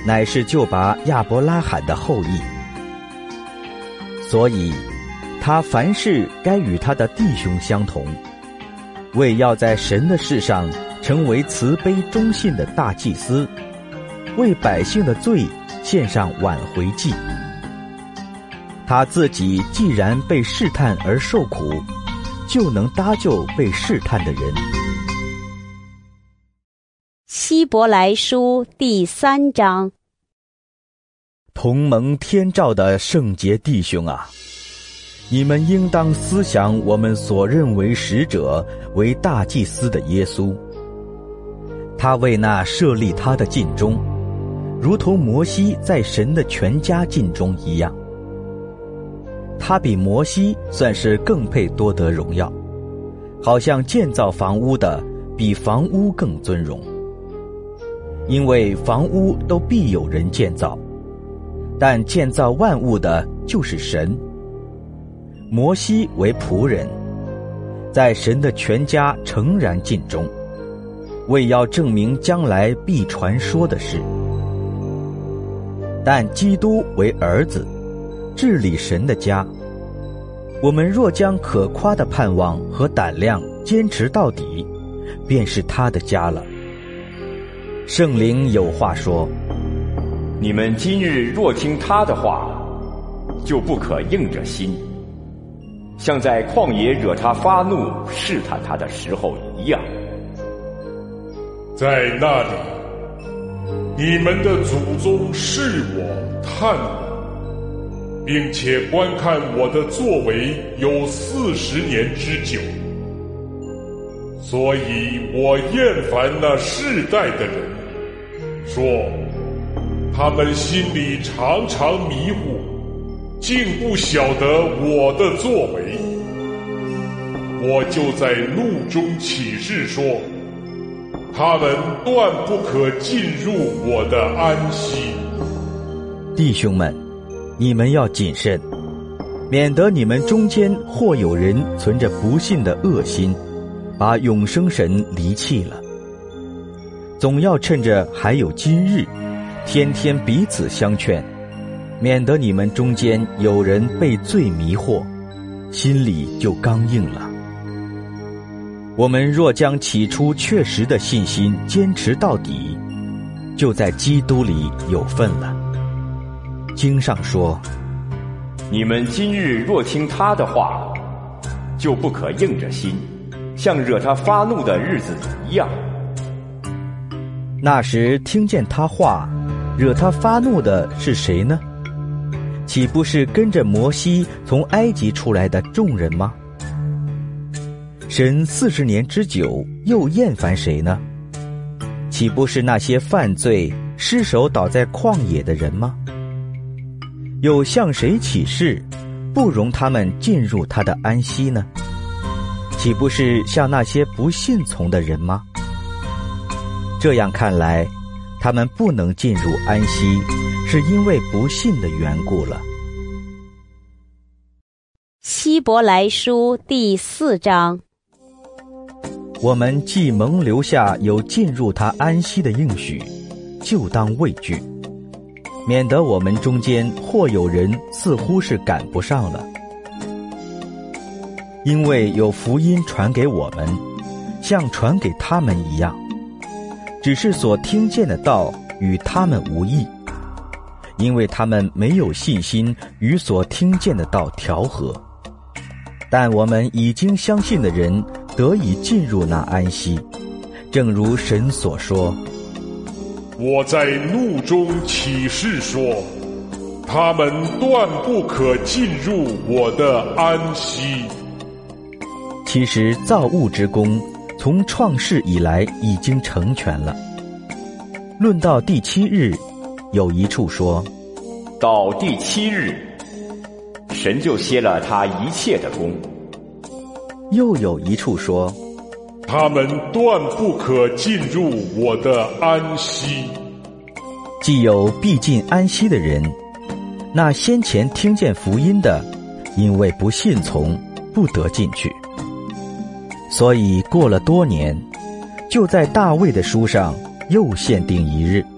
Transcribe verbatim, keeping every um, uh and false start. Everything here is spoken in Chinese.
乃是就拔亚伯拉罕的后裔。所以他凡事该与他的弟兄相同，为要在神的事上成为慈悲忠信的大祭司，为百姓的罪献上挽回祭。他自己既然被试探而受苦，就能搭救被试探的人。 希伯来书第三章。 同蒙天照的圣洁弟兄啊，你们应当思想我们所认为使者为大祭司的耶稣。他为那设立他的尽忠，如同摩西在神的全家尽忠一样。他比摩西算是更配多得荣耀，好像建造房屋的比房屋更尊荣。因为房屋都必有人建造，但建造万物的就是神。摩西为仆人，在神的全家诚然尽忠，为要证明将来必传说的事。但基督为儿子，治理神的家。我们若将可夸的盼望和胆量坚持到底，便是他的家了。圣灵有话说： 你们今日若听他的话，就不可硬着心，像在旷野惹他发怒试探他的时候一样。 在那里，你们的祖宗试我探我，并且观看我的作为有四十年之久，所以我厌烦那世代的人，说他们心里常常迷糊，竟不晓得我的作为。我就在怒中起誓说，他们断不可进入我的安息。 弟兄们，你们要谨慎，免得你们中间或有人存着不信的恶心，把永生神离弃了。总要趁着还有今日，天天彼此相劝，免得你们中间有人被罪迷惑，心里就刚硬了。我们若将起初确实的信心坚持到底，就在基督里有份了。经上说， 你们今日若听他的话，就不可硬着心，像惹他发怒的日子一样。 那时听见他话，惹他发怒的是谁呢？岂不是跟着摩西从埃及出来的众人吗？神四十年之久，又厌烦谁呢？岂不是那些犯罪失手倒在旷野的人吗？又向谁起誓，不容他们进入他的安息呢？岂不是向那些不信从的人吗？这样看来，他们不能进入安息，是因为不信的缘故了。 希伯来书第四章。 我们既蒙留下有进入他安息的应许，就当畏惧，免得我们中间或有人似乎是赶不上了。因为有福音传给我们，像传给他们一样，只是所听见的道与他们无异，因为他们没有信心与所听见的道调和。但我们已经相信的人得以进入那安息，正如神所说， 我在怒中起誓说，他们断不可进入我的安息。 其实造物之功从创世以来已经成全了。论到第七日，有一处说， 到第七日，神就歇了他一切的功。 又有一处说， 他们断不可进入我的安息。 既有必进安息的人，那先前听见福音的，因为不信从，不得进去。所以过了多年，就在大卫的书上又限定一日，